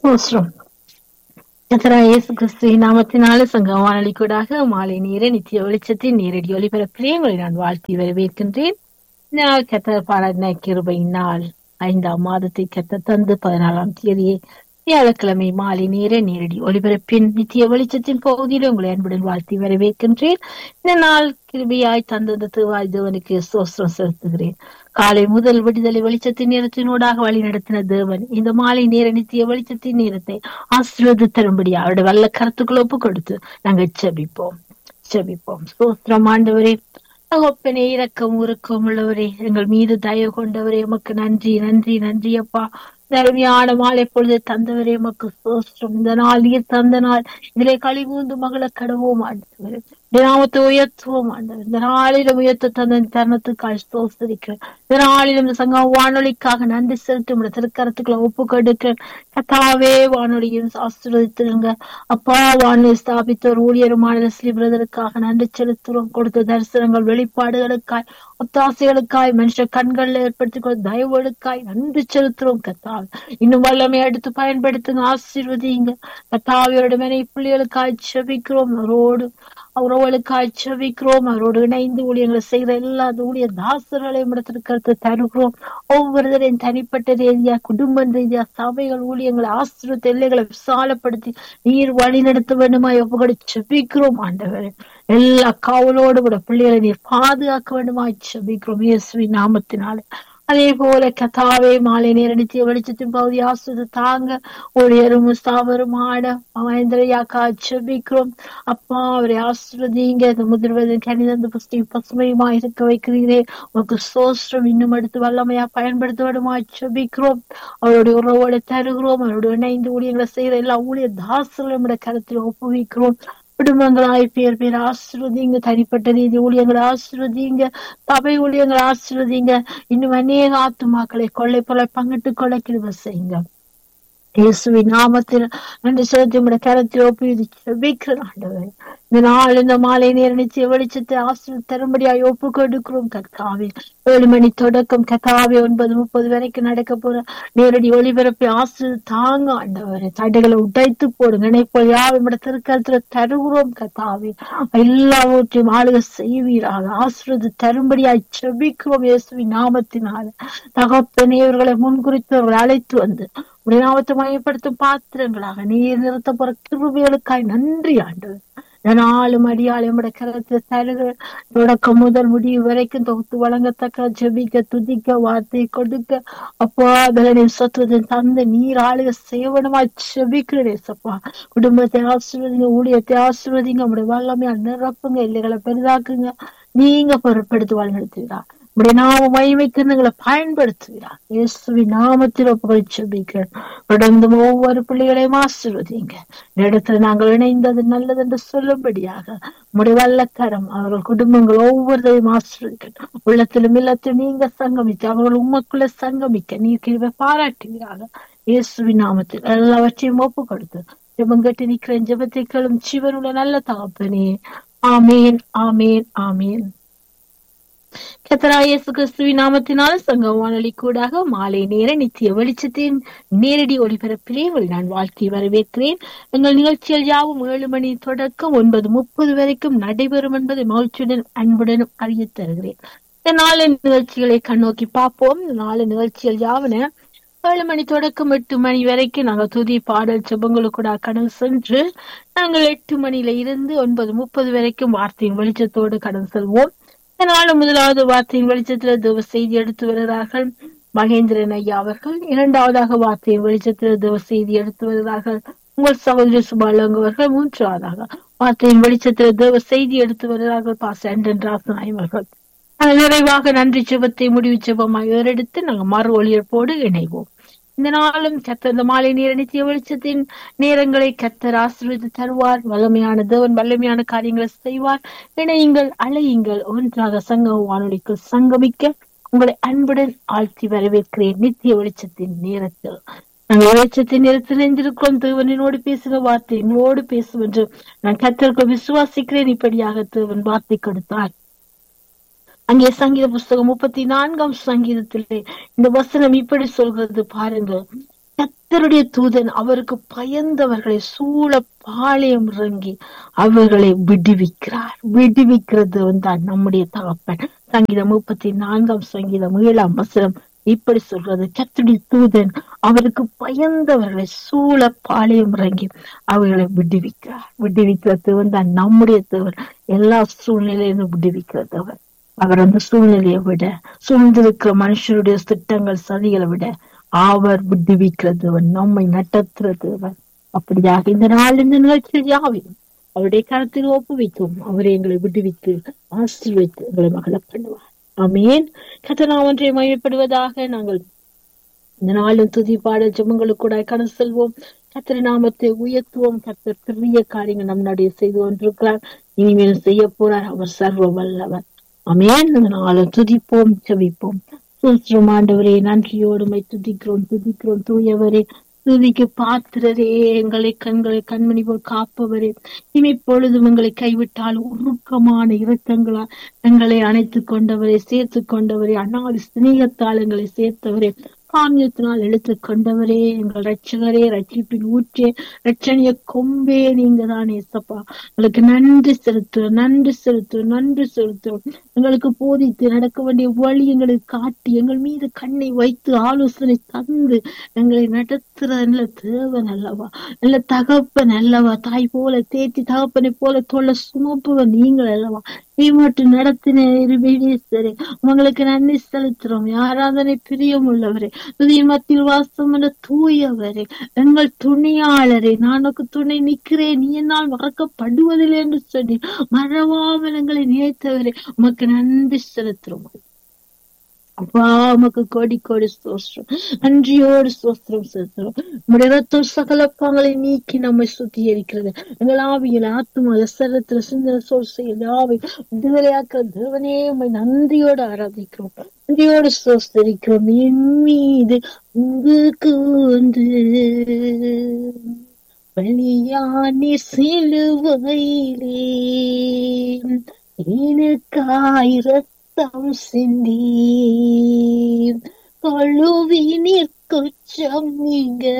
ஸ்தோத்திரம். கர்த்தராகிய இயேசு கிறிஸ்துவின் நாமத்தினாலே சங்கம் வானொலிக்கூடாக மாலை நேர நித்திய வெளிச்சத்தின் நேரடி ஒலிபரப்பிலே உங்களை நான் வாழ்த்தி வரவேற்கின்றேன். நாள் கர்த்தர் பாராட்டின கிருபையினால் 5ஆம் மாதத்தை கர்த்தர் தந்து 14ஆம் தேதியை வியாழக்கிழமை மாலை நேர நேரடி ஒலிபரப்பின் நித்திய வெளிச்சத்தின் பகுதியில் உங்களை அன்புடன் வாழ்த்தி வரவேற்கின்றேன். இந்த நாள் கிருபையாய் தந்த தேவாய் தேவனுக்கு ஸ்தோத்திரம் செலுத்துகிறேன். காலை முதல் விடுதலை வெளிச்சத்தின் நேரத்தினூடாக வழி நடத்தின தேவன் இந்த மாலை நேர நித்திய வெளிச்சத்தின் நேரத்தை ஆசீர்வதித்தரும்படி அவருடைய வல்ல கருத்துக்களை ஒப்பு கொடுத்து நாங்கள் செபிப்போம். ஸ்தோத்திரம் ஆண்டவரே, தகப்பனே, இரக்கம் உருக்கம் உள்ளவரே, எங்கள் மீது தயவு கொண்டவரே, உமக்கு நன்றி நன்றி நன்றி அப்பா. அருமையான மாலை பொழுது தந்தவரே உமக்கு ஸ்தோத்திரம். இந்த நாள் நீர் தந்த நாள், இதிலே களிகூர்ந்து மகள கடவோம் ஆண்டவரே, நாமத்தை உயர்த்துவோம் ஆண்டவர். இந்த நாளிலும் உயர்த்த தந்த தருணத்துக்காக ஸ்தோத்திரிக்கிறேன். இந்த நாளிலும் இந்த சங்கம் வானொலிக்காக நன்றி செலுத்தும் திருக்கரத்துக்களை ஒப்பு கொடுக்கிறேன். கர்த்தாவே, வானொலியும் ஆசீர்வதித்திருங்க அப்பா. வானொலி ஸ்தாபித்தோர் ஊழியருமான பிரதருக்காக நன்றி செலுத்துறோம். கொடுத்த தரிசனங்கள் வெளிப்பாடுகளுக்காய் ஒத்தாசைகளுக்காய் மனுஷ கண்களில் ஏற்படுத்திக் கொள்ள தயவுகளுக்காய் நன்றி செலுத்துறோம். கர்த்தாவே, இன்னும் வல்லமை எடுத்து பயன்படுத்துங்க, ஆசீர்வதிங்க கர்த்தாவியோட மனை பிள்ளைகளுக்காய் செபிக்கிறோம். அவர்களுக்காய் செபிக்கிறோம். அவரோடு இணைந்து ஊழியங்களை செய்கிற எல்லா ஊழிய தாசர்களையும் இடத்திற்கு தருகிறோம். ஒவ்வொருவரையும் தனிப்பட்ட ரீதியா, குடும்ப ரீதியா, சபைகள் ஊழியங்களை ஆசீர்வதித்து எல்லைகளை விசாலப்படுத்தி நீர் வழி நடத்த வேண்டுமாய் ஒப்புக்கொடு செபிக்கிறோம். ஆண்டவரே, எல்லா காவலோடு கூட பிள்ளைகளை நீர் பாதுகாக்க வேண்டுமாய் செபிக்கிறோம் இயேசுவின் நாமத்தினாலே. அதே போல கர்த்தாவே, மாலை நேர நித்திய வெளிச்சத்தின் பகுதி ஆசிரியர் தாங்க ஊழியரும் ஸ்தாபரும் ஆட மகேந்திரையாக்கா செபிக்கிறோம் அப்பா. அவரை ஆசிர்வதிங்க. இந்த முதிர்வதன் கணிதந்த புஸ்தி பசுமையுமா இருக்க வைக்கிறீரே, உனக்கு சோஸ்திரம் இன்னும் எடுத்து வல்லமையா பயன்படுத்த வேண்டுமா செபிக்கிறோம். அவருடைய உறவோடு தருகிறோம். அவருடைய இணைந்து ஊழியங்களை செய்கிற எல்லா ஊழிய தாசர்களும் கருத்தில் ஒப்புவிக்கிறோம். குடும்பங்களாய் பேர் ஆசீர்வதிங்க. தனிப்பட்ட ரீதி ஊழியங்களை ஆசீர்வதிங்க. சபை ஊழியங்களை ஆசீர்வதிங்க. இன்னும் அநேக ஆத்துமாக்களை கொள்ளை போல பங்கிட்டு கொள்ள கிருபை செய்யுங்க இயேசுவின் நாமத்தில் நன்றி செலுத்தி உங்களுடைய கரத்தில் ஒப்புவித்து செபிக்கிறேன். ஆண்டவரே, இந்த நாள் இந்த மாலை நேர நித்திய வெளிச்சத்தை ஆசீர்வதித்து தரும்படியாய் ஒப்பு கொடுக்கிறோம். கர்த்தாவே, 7 மணி தொடக்கம் கர்த்தாவே 9:30 வரைக்கும் நடக்க போற நேரடி ஒளிபரப்பை ஆசீர்வதித்து தாங்க ஆண்டவரே. தடைகளை உடைத்து போடுங்க. நினைப்போல் யாரும் திருக்கரத்துல தருகிறோம். கர்த்தாவே, எல்லாவற்றையும் ஆளுக செய்வீராக ஆசீர்வதித்து தரும்படியாய் செபிக்கிறோம் இயேசுவின் நாமத்தினால. தகப்பனே, இவர்களை முன்குறித்தவர்களை அழைத்து வந்து உடைய நாமத்தை மையப்படுத்தும் பாத்திரங்களாக நீர் நிறுத்த போற கிருபைகளுக்காய் நன்றி ஆண்டவர். நாளும் அடியாளையும் கரத்தை தருக. தொடக்கம் முதல் முடிவு வரைக்கும் தொகுத்து வழங்கத்தக்க ஜெபிக்க துதிக்க வார்த்தை கொடுக்க அப்பா பலனையும் சத்துவத்தையும் தந்து நீர் ஆளுக சேவனமா செபிக்கிறேன் சப்பா. குடும்பத்தை ஆசீர்வதிங்க, ஊழியத்தை ஆசீர்வதிங்க. உடைய வல்லமையா நிரப்புங்க, எல்லைகளை பெரிதாக்குங்க. நீங்க பொருட்படுத்தி வழிநடத்துகிறா. உடைய நாம மகிமைக்கு பயன்படுத்துகிறார் இயேசுவின் நாமத்தில் ஒப்புகள் செபிக்கிறேன். தொடர்ந்து ஒவ்வொரு பிள்ளைகளையும் ஆசீர்வதிங்க. இந்த இடத்துல நாங்கள் இணைந்தது நல்லது என்று சொல்லும்படியாக உடைய வல்லக்கரம் அவர்கள் குடும்பங்கள் ஒவ்வொருத்தையும் ஆசீர்வதிக்க. உள்ளத்திலும் இல்லத்திலும் நீங்க சங்கமித்து அவர்கள் உமக்குள்ள சங்கமிக்க நீர் கிருபை பாராட்டுகிறாங்க இயேசுவின் நாமத்தில் எல்லாவற்றையும் ஒப்பு கொடுத்து ஜெபம் கட்டி நிற்கிறேன். ஜெபத்தைக்களும் சிவனுள்ள நல்ல தகப்பனே, ஆமேன் ஆமேன் ஆமேன். கர்த்தராகிய இயேசு கிறிஸ்துவின் நாமத்தினால சங்க வானொலி கூடாக மாலை நேர நித்திய வெளிச்சத்தின் நேரடி ஒளிபரப்பிலே உங்களை நான் வாழ்த்தி வரவேற்கிறேன். எங்கள் நிகழ்ச்சிகள் யாவும் 7 மணி தொடக்கம் 9:30 வரைக்கும் நடைபெறும் என்பதை மகிழ்ச்சியுடன் அன்புடனும் அறிய தருகிறேன். இந்த 4 நிகழ்ச்சிகளை கண்ணோக்கி பார்ப்போம். 4 நிகழ்ச்சிகள் யாவன 7 மணி தொடக்கம் 8 மணி வரைக்கும் நாங்கள் துதி பாடல் ஜெபங்களுக்கு கூட கடந்து சென்று நாங்கள் 8 மணியில இருந்து 9:30 வரைக்கும் வார்த்தையின் வெளிச்சத்தோடு கடந்து செல்வோம். இதனால முதலாவது வார்த்தையின் வெளிச்சத்துல தேவ செய்தி எடுத்து வருகிறார்கள் மகேந்திரன் ஐயா அவர்கள். 2வதாக வார்த்தையின் வெளிச்சத்துல தேவ செய்தி எடுத்து வருகிறார்கள் உங்கள் சகோதரி சுபாலங்க அவர்கள். 3வதாக வார்த்தையின் வெளிச்சத்துல தேவ செய்தி எடுத்து வருகிறார்கள் பாஸ்டர் ஆண்டன் ராசனாய் அவர்கள். நிறைவாக நன்றி ஜெபத்தை முடிவு ஜெபமாக எடுத்து நாங்கள் மறு ஒளிபரப்போடு இணைவோம். இந்த நாளும் கர்த்தர் இந்த மாலை நேர நித்திய வெளிச்சத்தின் நேரங்களை கர்த்தர் ஆசீர்வதித்து தருவார். வல்லமையான தேவன் வல்லமையான காரியங்களை செய்வார். இணையுங்கள், அழையுங்கள், ஒன்றாக சங்க வானொலிக்கு சங்கமிக்க உங்களை அன்புடன் ஆழ்த்தி வரவேற்கிறேன். நித்திய வெளிச்சத்தின் நேரத்தில் நாங்கள் வெளிச்சத்தின் நேரத்தில் இணைந்திருக்கிறோம். தேவனோடு பேசுகிற வார்த்தை என்னோடு பேசும் என்று நான் கர்த்தருக்கு விசுவாசிக்கிறேன். இப்படியாக தேவன் வார்த்தை கொடுத்தார். அங்கே சங்கீத புஸ்தகம் 34ஆம் சங்கீதத்திலே இந்த வசனம் இப்படி சொல்கிறது பாருங்க. கர்த்தருடைய தூதன் அவருக்கு பயந்தவர்களை சூழ பாளையம் இறங்கி அவர்களை விடுவிக்கிறார். விடுவிக்கிறது தான் நம்முடைய தகப்பன். சங்கீதம் 34 சங்கீதம் 7 இப்படி சொல்றது. கர்த்தருடைய தூதன் அவருக்கு பயந்தவர்களை சூழ பாளையம் இறங்கி அவர்களை விடுவிக்கிறார். விடுவிக்கிற தேவன் தான் நம்முடைய தேவன். எல்லா சூழ்நிலையிலும் விடுவிக்கிற தேவன். அவர் அந்த சூழ்நிலையை விட, சூழ்ந்திருக்கிற மனுஷருடைய திட்டங்கள் சதிகளை விட அவர் விடுவிக்கிற தேவன், நம்மை நடத்துகிற தேவன். அப்படியாக இந்த நாள் இந்த நிகழ்ச்சியில் யாவையும் அவருடைய கருத்தில் ஒப்புவிக்கும். அவரை எங்களை விடுவித்து ஆசீர்வதித்து எங்களை மகள பண்ணுவார். ஆமென். கர்த்தர் நாமத்தை மகிமைப்படுவதாக. நாங்கள் இந்த நாளின் துதி பாடல் ஜெபங்களுக்கு கூட கடந்து செல்வோம். கர்த்தர் நாமத்தை உயர்த்துவோம். கர்த்தர் பெரிய காரியங்கள் நம்முடைய செய்து கொண்டிருக்கிறார், இனிமேலும் செய்ய போறார். அவர் சர்வ வல்லவர். ஆமென். இந்த நாளும் துதிப்போம், ஜெபிப்போம். சூத்திரம் ஆண்டவரே, நன்றியோடுமை துதிக்கிறோம் துதிக்கிறோம். தூயவரே, துதிக்கு பாத்திரரே, எங்களை கண்மணி போல் காப்பவரே, இமைப்பொழுதும் எங்களை கைவிட்டால் உருக்கமான இரக்கங்களால் எங்களை அணைத்துக் கொண்டவரே, சேர்த்து கொண்டவரே, அண்ணாடி சிநேகத்தால் எங்களை சேர்த்தவரே, காமியத்தினால் எடுத்துக் கொண்டவரே, எங்கள் ரட்சகரே, ரட்சிப்பின் ஊற்றே, ரட்சணிய கொம்பே, நீங்க தான் ஏசப்பா. உங்களுக்கு நன்றி செலுத்துறோம், நன்றி செலுத்துறோம், நன்றி செலுத்துறோம். எங்களுக்கு போதித்து நடக்க வேண்டிய வழி எங்களுக்கு காட்டி, எங்கள் மீது கண்ணை வைத்து ஆலோசனை தந்து எங்களை நடத்துற நல்ல தேவன் அல்லவா, நல்ல தகப்பன் அல்லவா. தாய் போல தேத்தி தகப்பனை போல தோல்ல சுமப்புவன் நீங்கள் அல்லவா. மட்டும் நடத்தின சரி, உங்களுக்கு நன்றி செலுத்துறோம். ஆராதனை பிரியம் உள்ளவரே, துதியின் மத்தியில் வாசம் என்ற தூயவரே, எங்கள் துணையாளரே, நானுக்கு துணை நிற்கிறேன், நீ என்னால் மறக்கப்படுவதில்லை என்று சொல்லி மறவாமல் எங்களை நினைத்தவரே, உமக்கு நன்றி செலுத்துறோம். அப்பா, உமக்கு கோடி கோடி ஸ்தோத்திரம், நன்றியோடு ஸ்தோத்திரம் செலுத்துறோம். நம்முடைய ரத்தம் சகல பாவங்களை நீக்கி நம்மை சுத்திகரிக்கிறது. எங்கள் ஆவியில் ஆத்துமா சரத்துல சிந்தனை சொல் செயல் யாவை விடுதலையாக்க தேவனே, உம்மை நன்றியோடு ஆராதிக்கிறோம், நன்றியோடு ஸ்தோத்திரிக்கிறோம். என் மீது உங்களுக்கு வந்து பலியானி சிலுவையிலே எனக்காய் ரத்தம் சிந்தி கழுவி நீர் குற்றம் நீங்க